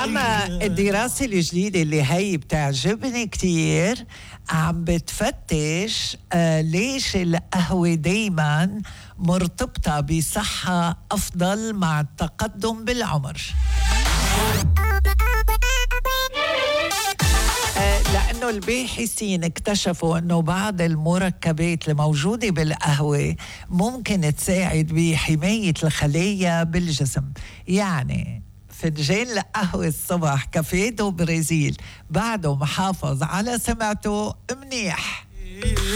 أما الدراسة الجديدة اللي هي بتعجبني كتير، عم بتفتش ليش القهوة دايما مرتبطة بصحة أفضل مع التقدم بالعمر. لأنه الباحثين اكتشفوا أنه بعض المركبات الموجودة بالقهوة ممكن تساعد بحماية الخلايا بالجسم. يعني فنجان القهوة الصبح كافيه دو برازيل بعده محافظ على سمعته منيح.